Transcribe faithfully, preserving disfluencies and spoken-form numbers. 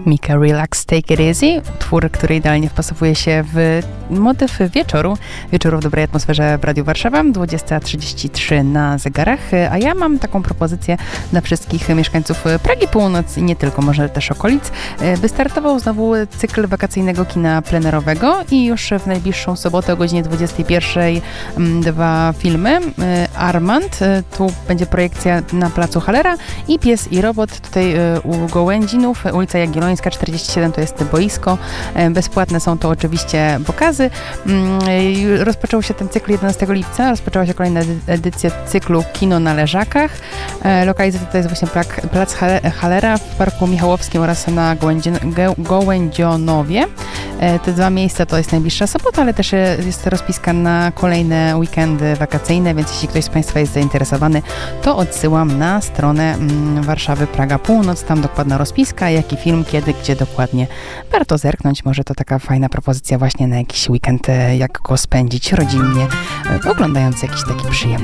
Mika Relax, Take It Easy, utwór, który idealnie wpasowuje się w motyw wieczoru, wieczoru w dobrej atmosferze w Radiu Warszawa, dwudziesta trzydzieści trzy na zegarach, a ja mam taką propozycję dla wszystkich mieszkańców Pragi Północ i nie tylko, może też okolic. Wystartował znowu cykl wakacyjnego kina plenerowego i już w najbliższą sobotę o godzinie dwudziestej pierwszej dwa filmy. Armand, tu będzie projekcja na placu Hallera i Pies i Robot, tutaj u Gołędzinów, ulica Jagiellońska czterdzieści siedem, to jest boisko. Bezpłatne są to oczywiście pokazy. Rozpoczął się ten cykl jedenastego lipca, rozpoczęła się kolejna edycja cyklu Kino na Leżakach. Lokalizacja to jest właśnie plac Hallera w Parku Michałowskim oraz na Gołędzionowie. Te dwa miejsca to jest najbliższa sobota, ale też jest rozpiska na kolejne weekendy wakacyjne, więc jeśli ktoś z Państwa jest zainteresowany, to odsyłam na stronę Warszawy Praga Północ, tam dokładna rozpiska, jaki film, kiedy, gdzie dokładnie. Warto zerknąć, może to taka fajna propozycja właśnie na jakiś weekend, jak go spędzić rodzinnie, oglądając jakiś taki przyjemny